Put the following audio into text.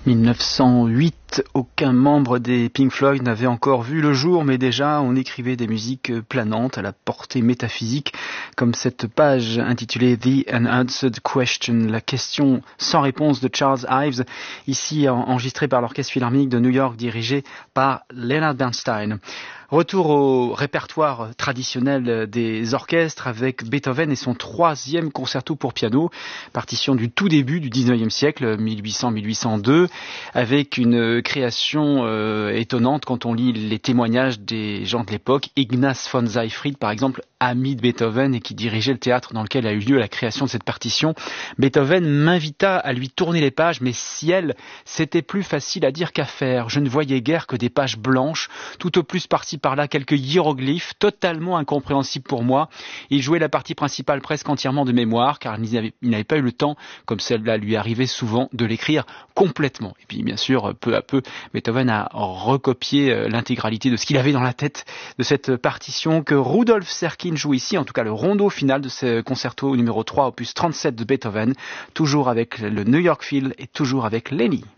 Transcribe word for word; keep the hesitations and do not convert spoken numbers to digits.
mille neuf cent huit, aucun membre des Pink Floyd n'avait encore vu le jour, mais déjà on écrivait des musiques planantes à la portée métaphysique, comme cette page intitulée The Unanswered Question, la question sans réponse de Charles Ives, ici enregistrée par l'Orchestre Philharmonique de New York, dirigé par Leonard Bernstein. Retour au répertoire traditionnel des orchestres avec Beethoven et son troisième concerto pour piano, partition du tout début du dix-neuvième siècle, mille huit cents à mille huit cent deux, avec une création euh, étonnante quand on lit les témoignages des gens de l'époque. Ignaz von Seyfried, par exemple, ami de Beethoven et qui dirigeait le théâtre dans lequel a eu lieu la création de cette partition. Beethoven m'invita à lui tourner les pages, mais ciel, c'était plus facile à dire qu'à faire. Je ne voyais guère que des pages blanches, tout au plus par-ci par-là quelques hiéroglyphes totalement incompréhensibles pour moi. Il jouait la partie principale presque entièrement de mémoire car il n'avait, il n'avait pas eu le temps, comme celle-là lui arrivait souvent, de l'écrire complètement. Et puis bien sûr, peu à peu, Beethoven a recopié l'intégralité de ce qu'il avait dans la tête de cette partition que Rudolf Serkin joue ici, en tout cas le rondo final de ce concerto numéro trois, opus trente-sept de Beethoven, toujours avec le New York Phil et toujours avec Lenny.